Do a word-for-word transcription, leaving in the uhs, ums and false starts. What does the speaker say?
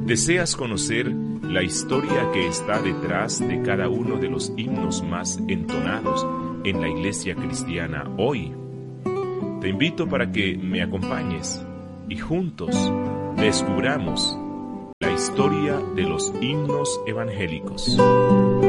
¿Deseas conocer la historia que está detrás de cada uno de los himnos más entonados en la iglesia cristiana hoy? Te invito para que me acompañes y juntos descubramos la historia de los himnos evangélicos.